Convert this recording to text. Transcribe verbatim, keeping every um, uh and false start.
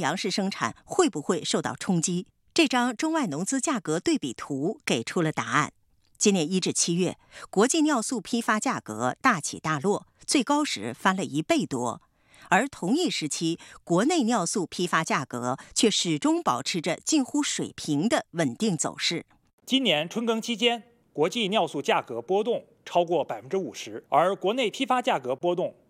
粮食生产会不会受到冲击？这张中外农资价格对比图给出了答案。今年一至七月，国际尿素批发价格大起大落，最高时翻了一倍多。而同一时期，国内尿素批发价格却始终保持着近乎水平的稳定走势。 今年春耕期间，国际尿素价格波动超过百分之五十，而国内批发价格波动